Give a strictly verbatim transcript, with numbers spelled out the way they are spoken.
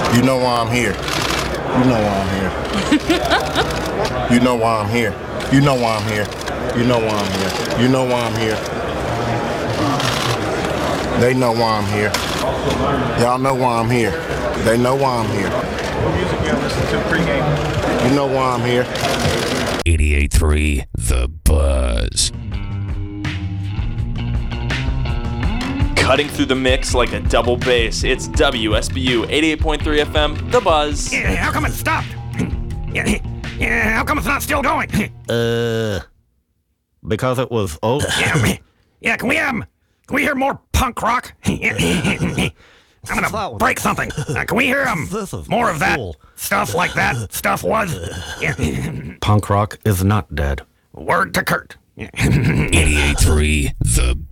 You know why I'm here. You know why I'm here. You know why I'm here. You know why I'm here. You know why I'm here. You know why I'm here. They know why I'm here. Y'all know why I'm here. They know why I'm here. What music you listen to pregame? You know why I'm here. eighty-eight point three The Buzz. Cutting through the mix like a double bass, it's W S B U eighty-eight point three F M, The Buzz. Yeah, how come it stopped? Yeah, yeah, how come it's not still going? Uh, because it was oh. Yeah, yeah, can we um, can we hear more punk rock? I'm gonna break something. Uh, can we hear um more of that cool. stuff like that stuff was? Yeah. Punk rock is not dead. Word to Kurt. eighty-eight point three The